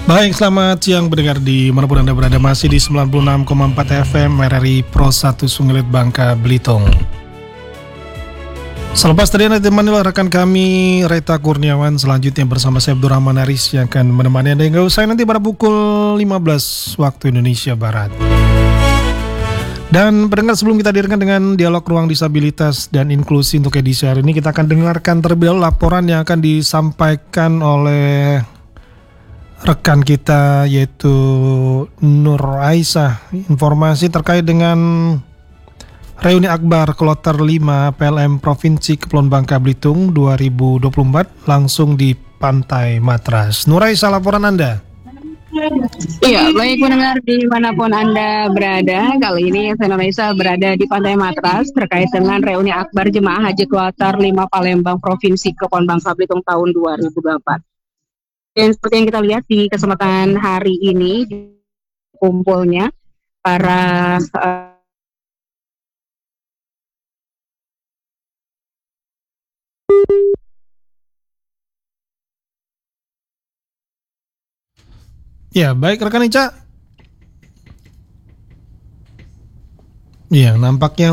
Baik, selamat siang pendengar di manapun Anda berada, masih di 96,4 FM RRI Pro 1 Sungilit Bangka Belitung. Selepas tadi Anda ditemani rekan kami Reta Kurniawan, selanjutnya bersama saya Abdurrahman Aris yang akan menemani Anda hingga usai nanti pada pukul 15 waktu Indonesia Barat. Dan pendengar, sebelum kita hadirkan dengan dialog ruang disabilitas dan inklusi untuk edisi hari ini, kita akan dengarkan terlebih dahulu laporan yang akan disampaikan oleh rekan kita yaitu Nur Aisyah, informasi terkait dengan reuni akbar Kloter 5 PLM Provinsi Kepulauan Bangka Belitung 2024 langsung di Pantai Matras. Nur Aisyah, laporan Anda. Iya, baik pendengar dimanapun Anda berada, kali ini saya Nur Aisyah berada di Pantai Matras terkait dengan reuni akbar Jemaah Haji Kloter 5 Palembang Provinsi Kepulauan Bangka Belitung tahun 2024. Dan seperti yang kita lihat di kesempatan hari ini, kumpulnya para Ya, baik rekan Ica. Ya, nampaknya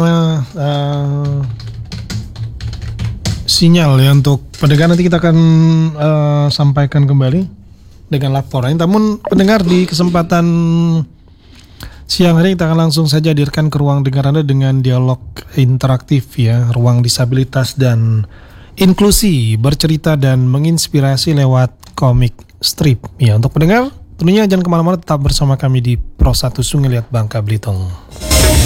sinyal ya untuk pendengar, nanti kita akan sampaikan kembali dengan laporan. Namun pendengar, di kesempatan siang hari kita akan langsung saja hadirkan ke ruang dengar Anda dengan dialog interaktif ya, ruang disabilitas dan inklusi, bercerita dan menginspirasi lewat komik strip. Ya, untuk pendengar tentunya jangan kemana-mana, tetap bersama kami di Pro 1 Sungilit Bangka Belitung.